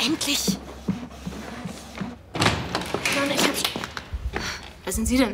endlich! Mann, ich hab's... Wer sind Sie denn?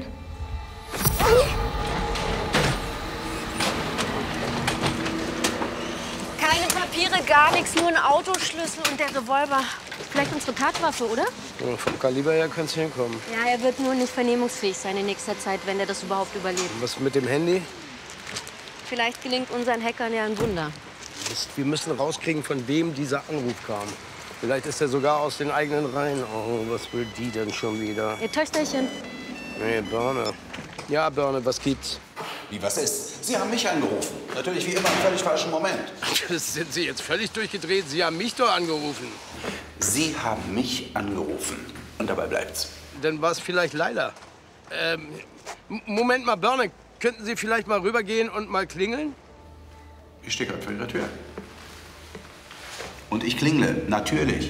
Keine Papiere, gar nichts, nur ein Autoschlüssel und der Revolver. Vielleicht unsere Tatwaffe, oder? Ja, vom Kaliber her kann's hinkommen. Ja, er wird nur nicht vernehmungsfähig sein in nächster Zeit, wenn er das überhaupt überlebt. Und was mit dem Handy? Vielleicht gelingt unseren Hackern ja ein Wunder. Mist, wir müssen rauskriegen, von wem dieser Anruf kam. Vielleicht ist er sogar aus den eigenen Reihen. Oh, was will die denn schon wieder? Ihr Töchterchen. Nee, Börne. Ja, Börne, was gibt's? Wie, was ist? Sie haben mich angerufen. Natürlich wie immer im völlig falschen Moment. Das sind Sie jetzt völlig durchgedreht? Sie haben mich doch angerufen. Sie haben mich angerufen. Und dabei bleibt's. Dann war es vielleicht Leila. Moment mal, Börne, könnten Sie vielleicht mal rübergehen und mal klingeln? Ich stehe gerade vor Ihrer Tür. Und ich klingle, natürlich.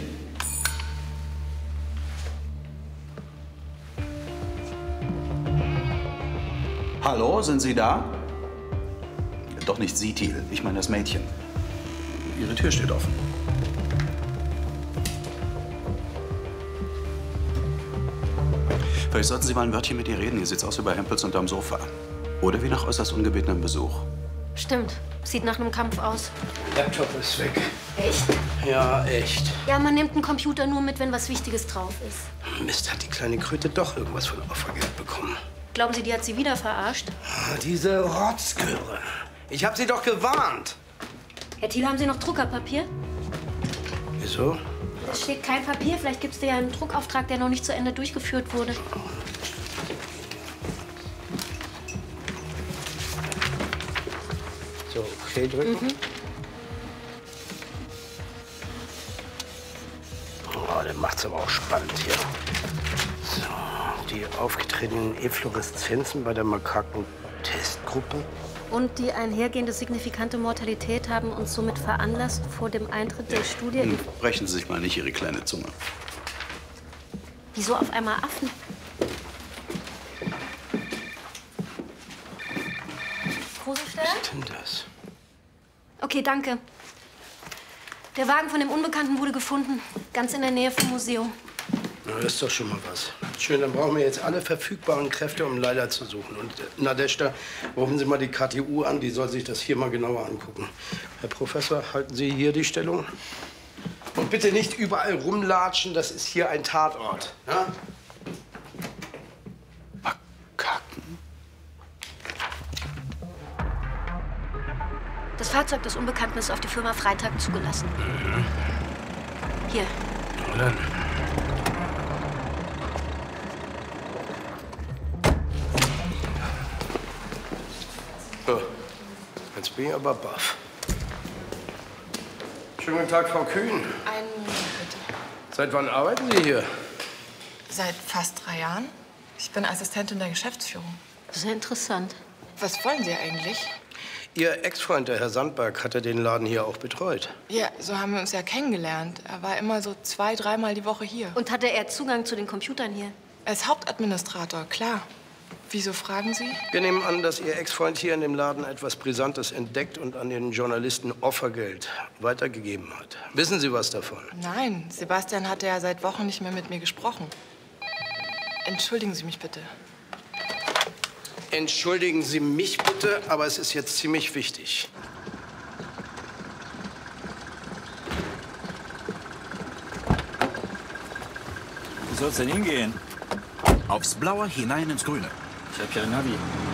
Hallo, sind Sie da? Doch nicht Sie, Thiel. Ich meine das Mädchen. Ihre Tür steht offen. Vielleicht sollten Sie mal ein Wörtchen mit ihr reden. Ihr sitzt aus wie bei Hempels unterm Sofa. Oder wie nach äußerst ungebetenem Besuch. Stimmt. Sieht nach einem Kampf aus. Laptop ist weg. Echt? Ja, echt. Ja, man nimmt einen Computer nur mit, wenn was Wichtiges drauf ist. Mist, hat die kleine Kröte doch irgendwas von Opfergeld bekommen. Glauben Sie, die hat sie wieder verarscht? Ah, diese Rotzgöre. Ich hab sie doch gewarnt. Herr Thiel, haben Sie noch Druckerpapier? Wieso? Da steht kein Papier. Vielleicht gibt es da ja einen Druckauftrag, der noch nicht zu Ende durchgeführt wurde. So, okay drücken. Oh, der macht's aber auch spannend hier. So, die aufgetretenen Effloreszenzen bei der Makaken-Testgruppe. Und die einhergehende signifikante Mortalität haben uns somit veranlasst, vor dem Eintritt der Studie... Brechen Sie sich mal nicht Ihre kleine Zunge. Wieso auf einmal Affen? Hosenstellen? Was ist denn das? Okay, danke. Der Wagen von dem Unbekannten wurde gefunden. Ganz in der Nähe vom Museum. Na, das ist doch schon mal was. Schön, dann brauchen wir jetzt alle verfügbaren Kräfte, um Leila zu suchen. Und Nadeshda, rufen Sie mal die KTU an, die soll sich das hier mal genauer angucken. Herr Professor, halten Sie hier die Stellung. Und bitte nicht überall rumlatschen, das ist hier ein Tatort. Ja? Makaken? Das Fahrzeug des Unbekannten ist auf die Firma Freitag zugelassen. Hier. Na dann. So, jetzt bin ich aber baff. Schönen guten Tag, Frau Kühn. Einen Moment, bitte. Seit wann arbeiten Sie hier? Seit fast 3 Jahren. Ich bin Assistentin der Geschäftsführung. Sehr interessant. Was wollen Sie eigentlich? Ihr Ex-Freund, der Herr Sandberg, hatte den Laden hier auch betreut. Ja, so haben wir uns ja kennengelernt. Er war immer so 2-, 3-mal die Woche hier. Und hatte er Zugang zu den Computern hier? Als Hauptadministrator, klar. Wieso fragen Sie? Wir nehmen an, dass Ihr Ex-Freund hier in dem Laden etwas Brisantes entdeckt und an den Journalisten Opfergeld weitergegeben hat. Wissen Sie was davon? Nein, Sebastian hatte ja seit Wochen nicht mehr mit mir gesprochen. Entschuldigen Sie mich bitte. Entschuldigen Sie mich bitte, aber es ist jetzt ziemlich wichtig. Wo soll's denn hingehen? Aufs Blaue, hinein ins Grüne. Ich hab hier ein Navi.